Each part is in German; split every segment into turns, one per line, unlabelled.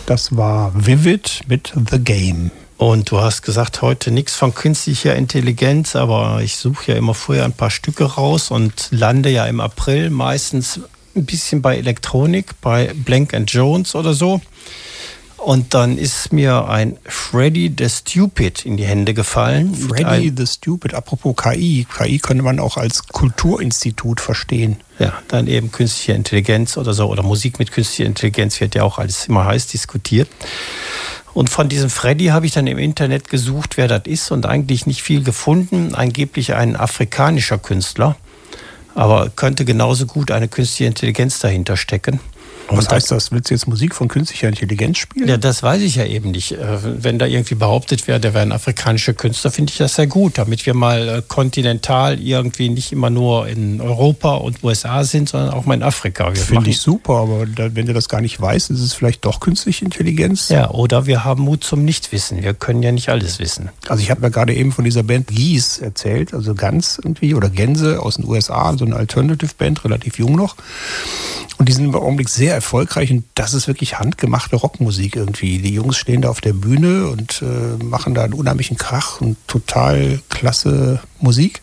Das war Vivid mit The Game.
Und du hast gesagt, heute nichts von künstlicher Intelligenz, aber ich suche ja immer vorher ein paar Stücke raus und lande ja im April meistens ein bisschen bei Elektronik, bei Blank & Jones oder so. Und dann ist mir ein Freddy the Stupid in die Hände gefallen.
Freddy the Stupid, apropos KI. KI könnte man auch als Kulturinstitut verstehen.
Ja, dann eben künstliche Intelligenz oder so. Oder Musik mit künstlicher Intelligenz wird ja auch alles immer heiß diskutiert. Und von diesem Freddy habe ich dann im Internet gesucht, wer das ist, und eigentlich nicht viel gefunden. Angeblich ein afrikanischer Künstler. Aber könnte genauso gut eine künstliche Intelligenz dahinter stecken.
Was heißt das? Willst du jetzt Musik von künstlicher Intelligenz spielen?
Ja, das weiß ich ja eben nicht. Wenn da irgendwie behauptet wäre, der wäre ein afrikanischer Künstler, finde ich das sehr gut, damit wir mal kontinental irgendwie nicht immer nur in Europa und USA sind, sondern auch mal in Afrika.
Finde ich super, aber wenn du das gar nicht weißt, ist es vielleicht doch künstliche Intelligenz?
Ja, oder wir haben Mut zum Nichtwissen. Wir können ja nicht alles wissen.
Also ich habe mir gerade eben von dieser Band Geese erzählt, also Gans irgendwie, oder Gänse aus den USA, so eine Alternative Band, relativ jung noch. Und die sind im Augenblick sehr erfolgreich und das ist wirklich handgemachte Rockmusik irgendwie. Die Jungs stehen da auf der Bühne und machen da einen unheimlichen Krach und total klasse Musik.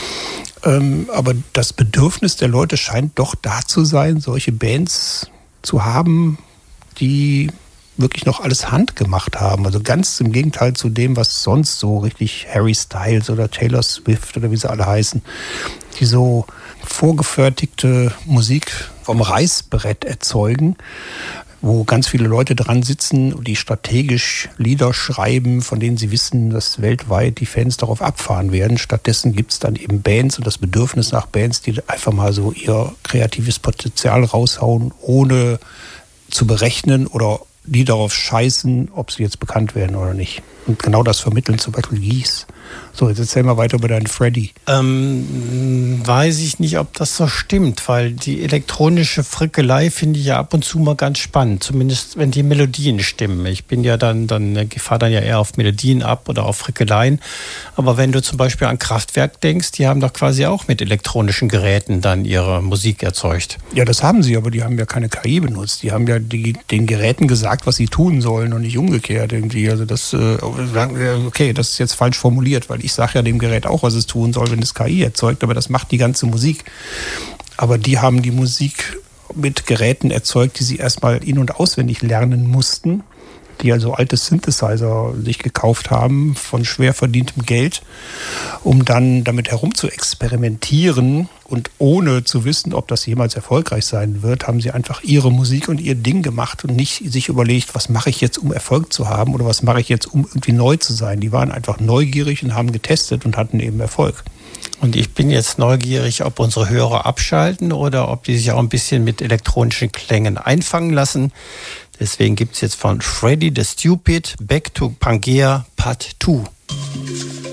Aber das Bedürfnis der Leute scheint doch da zu sein, solche Bands zu haben, die wirklich noch alles handgemacht haben. Also ganz im Gegenteil zu dem, was sonst so richtig Harry Styles oder Taylor Swift oder wie sie alle heißen, die so vorgefertigte Musik vom Reißbrett erzeugen, wo ganz viele Leute dran sitzen und die strategisch Lieder schreiben, von denen sie wissen, dass weltweit die Fans darauf abfahren werden. Stattdessen gibt es dann eben Bands und das Bedürfnis nach Bands, die einfach mal so ihr kreatives Potenzial raushauen, ohne zu berechnen oder die darauf scheißen, ob sie jetzt bekannt werden oder nicht. Und genau das vermitteln zum Beispiel Geese. So, jetzt erzähl mal weiter über deinen Freddy.
Weiß ich nicht, ob das so stimmt, weil die elektronische Frickelei finde ich ja ab und zu mal ganz spannend, zumindest wenn die Melodien stimmen. Ich bin ja ich fahre dann ja eher auf Melodien ab oder auf Frickeleien. Aber wenn du zum Beispiel an Kraftwerk denkst, die haben doch quasi auch mit elektronischen Geräten dann ihre Musik erzeugt.
Ja, das haben sie, aber die haben ja keine KI benutzt. Die haben ja den Geräten gesagt, was sie tun sollen und nicht umgekehrt irgendwie. Also das, okay, das ist jetzt falsch formuliert, weil ich sage ja dem Gerät auch, was es tun soll, wenn es KI erzeugt, aber das macht die ganze Musik. Aber die haben die Musik mit Geräten erzeugt, die sie erstmal in- und auswendig lernen mussten, die also alte Synthesizer sich gekauft haben von schwer verdientem Geld, um dann damit herum zu experimentieren, und ohne zu wissen, ob das jemals erfolgreich sein wird, haben sie einfach ihre Musik und ihr Ding gemacht und nicht sich überlegt, was mache ich jetzt, um Erfolg zu haben, oder was mache ich jetzt, um irgendwie neu zu sein. Die waren einfach neugierig und haben getestet und hatten eben Erfolg.
Und ich bin jetzt neugierig, ob unsere Hörer abschalten oder ob die sich auch ein bisschen mit elektronischen Klängen einfangen lassen. Deswegen gibt es jetzt von Freddy the Stupid Back to Pangea Part 2.